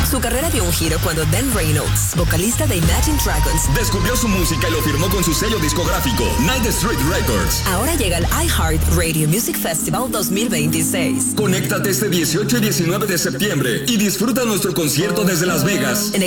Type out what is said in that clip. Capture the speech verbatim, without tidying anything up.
Su carrera dio un giro cuando Dan Reynolds, vocalista de Imagine Dragons, descubrió su música y lo firmó con su sello discográfico, Night Street Records. Ahora llega al iHeart Radio Music Festival dos mil veintiséis. Conéctate este dieciocho y diecinueve de septiembre y disfruta nuestro concierto desde Las Vegas. En